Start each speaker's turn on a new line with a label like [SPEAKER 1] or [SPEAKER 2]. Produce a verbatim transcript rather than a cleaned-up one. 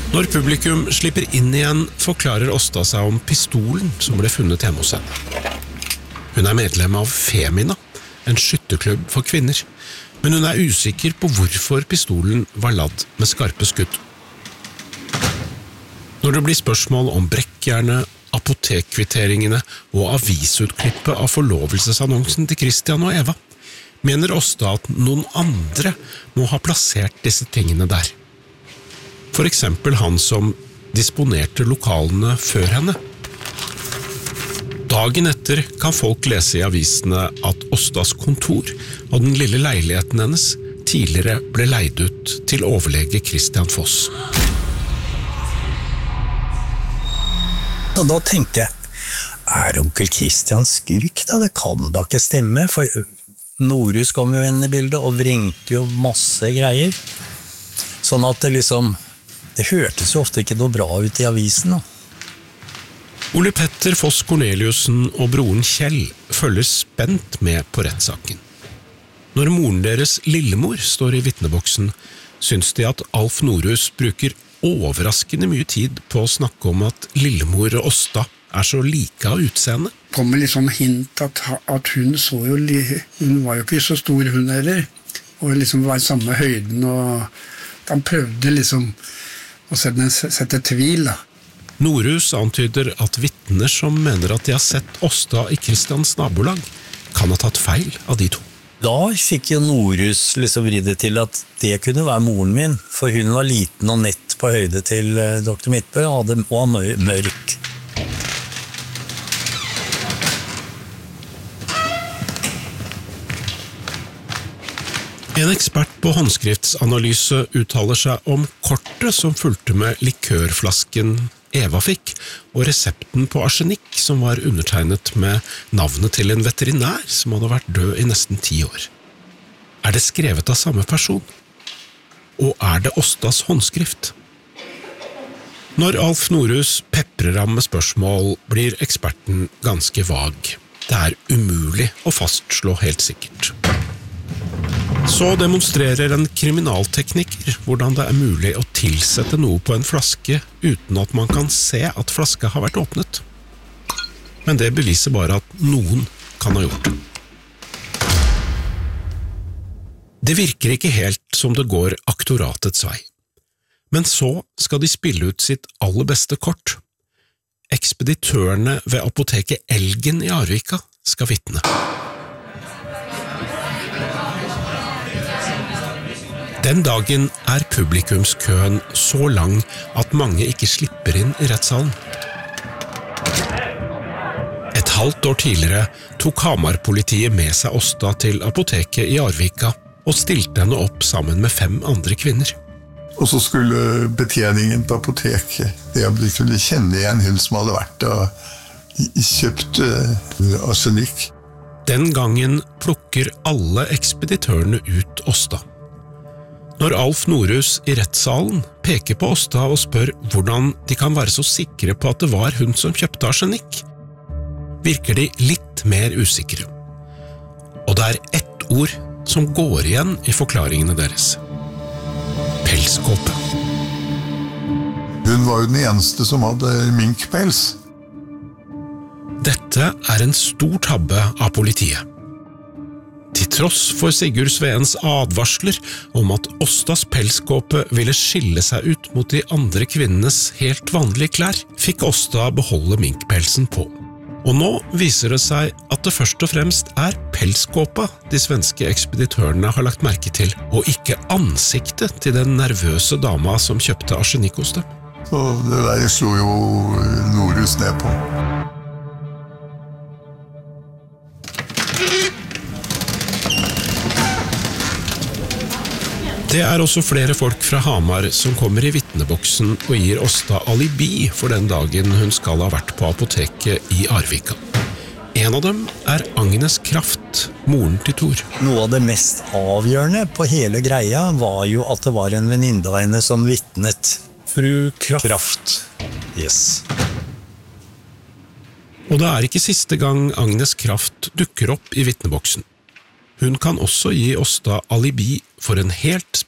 [SPEAKER 1] Når publikum slipper inn igjen, forklarer Åsta seg om pistolen som ble funnet hjemme hos henne. Hun er medlem av Femina, en skytterklubb for kvinner, men hun er usikker på hvorfor pistolen var ladd med skarpe skudd. Når det blir spørsmål om brekkjernet, apotekkvitteringene og avisutklippet av forlovelsesannonsen til Christian og Eva, mener Åsta at noen andre må ha plassert disse tingene der. For eksempel han som disponerte lokalene før henne. Dagen etter kan folk lese i avisene at Åstas kontor og den lille leiligheten hennes tidligere ble leid ut til overlege Christian Foss.
[SPEAKER 2] Og da tenkte jeg, er onkel Christian skurk da? Det kan da ikke stemme, for Norhus kom jo inn i bildet og vrengte jo masse greier. Sånn at det liksom, det hørtes jo ofte ikke noe bra ut i avisen da.
[SPEAKER 1] Ole Petter Foss Corneliussen og broren Kjell følger spent med på rettssaken. Når moren deres lillemor står i vittneboksen, syns de at Alf Norhus bruker overraskende mye tid på å snakke om at lillemor og Åsta er så like av utseende.
[SPEAKER 3] Det kommer litt sånn hint at, at hun så jo, hun var jo ikke så stor hun heller, og liksom var i samme høyden, og han prøvde liksom å sette, sette tvil da.
[SPEAKER 1] Norhus antyder at vittner som mener at de har sett Åsta i Kristians nabolag, kan ha tatt feil av de to.
[SPEAKER 2] Da fikk jo Norhus liksom vridd til at det kunne være moren min, for hun var liten og nett på høyde til doktor Midtbø, og var mørk.
[SPEAKER 1] En ekspert på håndskriftsanalyse uttaler seg om kortet som fulgte med likørflasken Eva fikk, og resepten på arsenikk som var undertegnet med navnet til en veterinær som hadde vært død i nesten ti år. Er det skrevet av samme person? Og er det Åstas håndskrift? Når Alf Norhus peprer ham med spørsmål, blir eksperten ganske vag. Det er umulig å fastslå helt sikkert. Så demonstrerer en kriminaltekniker hvordan det er mulig å tilsette noe på en flaske uten at man kan se at flaska har vært åpnet. Men det beviser bare at noen kan ha gjort det. Det virker ikke helt som det går aktoratets vei. Men så skal de spille ut sitt aller beste kort. Ekspeditørene ved apoteket Elgen i Arvika skal vitne. Den dagen er publikumskøen så lang at mange ikke slipper inn i rettssalen. Et halvt år tidligere tok Hamar-politiet med seg Åsta til apoteket i Arvika og stilte henne opp sammen med fem andre kvinner.
[SPEAKER 4] Og så skulle betjeningen på apoteket, det kunne kjenne igjen hun som hadde vært og kjøpt arsenikk.
[SPEAKER 1] Den gangen plukker alle ekspeditørene ut Åsta. Når Alf Norhus i rettssalen peker på Åsta og spør hvordan de kan være så sikre på at det var hun som kjøpte arsenikk, virker de litt mer usikre. Og det er ett ord som går igjen i forklaringene deres. Pelskåpe.
[SPEAKER 4] Hun var jo den eneste som hadde minkpels.
[SPEAKER 1] Dette er en stor tabbe av politiet. Til tross for Sigurd Sveens advarsler om at Åstas pelskåpe ville skille seg ut mot de andre kvinnenes helt vanlige klær, fikk Åsta beholde minkpelsen på. Og nå viser det seg at det først og fremst er pelskåpa de svenske ekspeditørene har lagt merke til, og ikke ansiktet til den nervøse dama som kjøpte arsenikk hos dem.
[SPEAKER 4] Så det der slo jo Norhus ned på.
[SPEAKER 1] Det er også flere folk fra Hamar som kommer i vittneboksen og gir Åsta alibi for den dagen hun skal ha vært på apoteket i Arvika. En av dem er Agnes Kraft, moren til Tor.
[SPEAKER 2] Noe av det mest avgjørende på hele greia var jo at det var en venninne av henne som vittnet.
[SPEAKER 1] Fru Kraft.
[SPEAKER 2] Kraft. Yes.
[SPEAKER 1] Og det er ikke siste gang Agnes Kraft dukker opp i vittneboksen. Hun kan også gi Åsta alibi for en helt